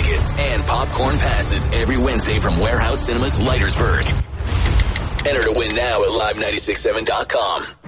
tickets and popcorn passes every Wednesday from Warehouse Cinemas, Leitersburg. Enter to win now at live967.com.